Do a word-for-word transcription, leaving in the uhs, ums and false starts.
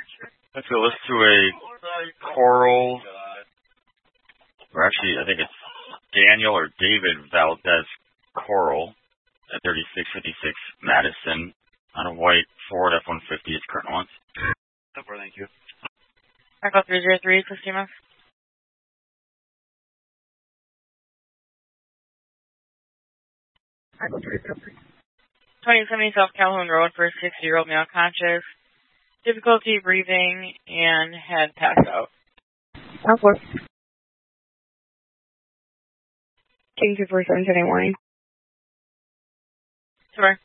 Let's go list to a Coral, or actually, I think it's Daniel or David Valdez Coral at thirty-six fifty-six Madison on a white Ford F one fifty is current wants. Thank you. Echo three zero three, Christina. twenty seventy South Calhoun Road for a six-year-old male conscious. Difficulty breathing and had passed out. Southwest. King two four seven ten warning. Sure.